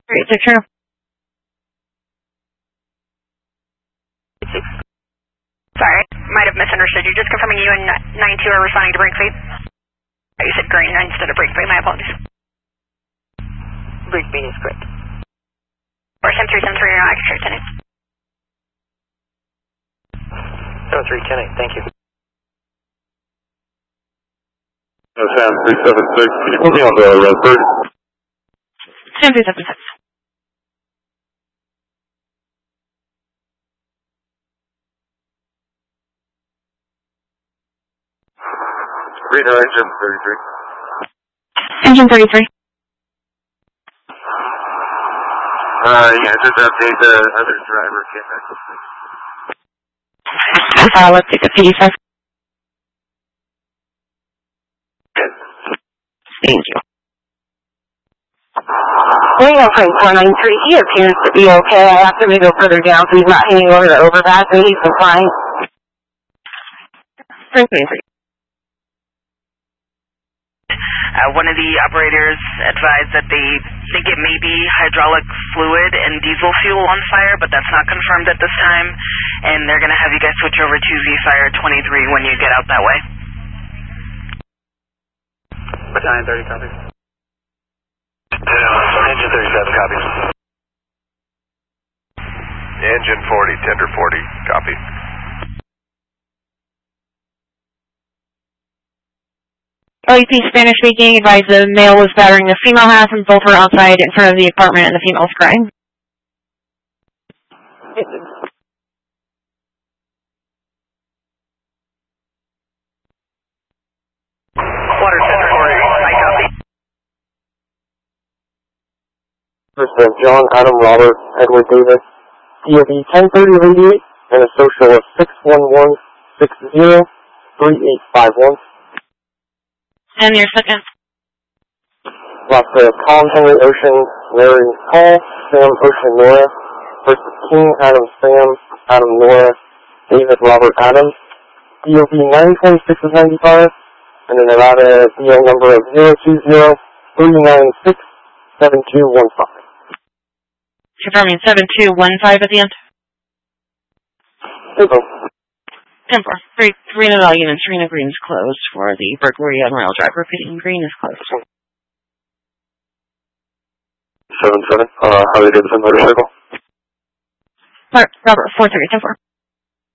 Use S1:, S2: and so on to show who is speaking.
S1: Great, take care.
S2: Sorry, might have misunderstood you. Just confirming you and 92 are responding to brake feed. Oh, you said green instead of brake feed. My apologies.
S3: Brake feed is correct.
S2: Or 7373, I can share 10.
S3: 7310, thank you.
S4: Sam 376, can you put me on the Raspberry?
S1: Sam 376.
S4: Green engine 33.
S1: Engine 33.
S4: Yeah, just update the other driver.
S1: Let's take a P5. Thank you. Rio Frank 493, he appears to be okay. I have to go further down so he's not hanging over the overpass, and he's fine. Frank 493.
S2: One of the operators advised that they think it may be hydraulic fluid and diesel fuel on fire, but that's not confirmed at this time, and they're going to have you guys switch over to V-Fire 23 when you get out that way.
S3: Battalion 30 copies.
S4: Engine 37 copies. Engine 40, tender 40, copy.
S1: OEP Spanish speaking, advised the male was battering the female half and both were outside in front of the apartment and the female's crying.
S3: Water tender 40, I copy.
S5: First of John, Adam, Robert, Edward, Davis, DOB 1030 and a social of 611603851.
S1: And your second.
S5: Lots of Tom, Henry, Ocean, Larry, Paul, Sam, Ocean, Nora. First is King, Adam, Sam, Adam, Nora, David, Robert, Adam. DOB 926 of 95, and a Nevada DO number of 020-396-7215.
S1: Confirming 7215 at the end.
S5: Info.
S1: 10-4. Reno Valiant and Serena Green is closed for the burglary on Rail Drive. Repeating, Green is closed.
S4: 7-7, Harley Davidson motorcycle.
S1: Robert, 4-3, 10-4.